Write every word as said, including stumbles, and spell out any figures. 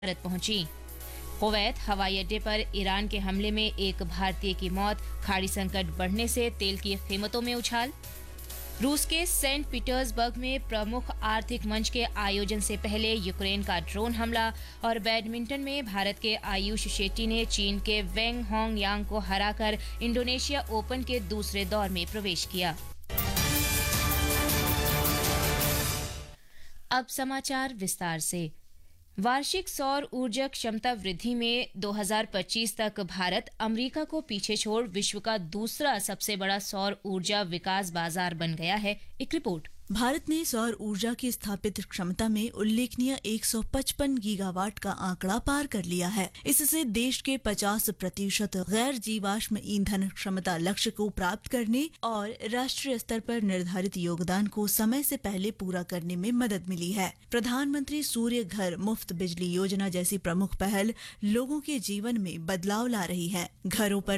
भारत पहुंची। कुवैत हवाई अड्डे पर ईरान के हमले में एक भारतीय की मौत, खाड़ी संकट बढ़ने से तेल की कीमतों में उछाल। रूस के सेंट पीटर्सबर्ग में प्रमुख आर्थिक मंच के आयोजन से पहले यूक्रेन का ड्रोन हमला। और बैडमिंटन में भारत के आयुष शेट्टी ने चीन के वेंग होंग यांग को हराकर इंडोनेशिया ओपन के दूसरे दौर में प्रवेश किया। अब समाचार विस्तार से। वार्षिक सौर ऊर्जा क्षमता वृद्धि में दो हज़ार पच्चीस तक भारत अमेरिका को पीछे छोड़ विश्व का दूसरा सबसे बड़ा सौर ऊर्जा विकास बाजार बन गया है। एक रिपोर्ट। भारत ने सौर ऊर्जा की स्थापित क्षमता में उल्लेखनीय एक सौ पचपन गीगावाट का आंकड़ा पार कर लिया है। इससे देश के पचास प्रतिशत गैर जीवाश्म ईंधन क्षमता लक्ष्य को प्राप्त करने और राष्ट्रीय स्तर पर निर्धारित योगदान को समय से पहले पूरा करने में मदद मिली है। प्रधानमंत्री सूर्य घर मुफ्त बिजली योजना जैसी प्रमुख पहल लोगों के जीवन में बदलाव ला रही है। घरों पर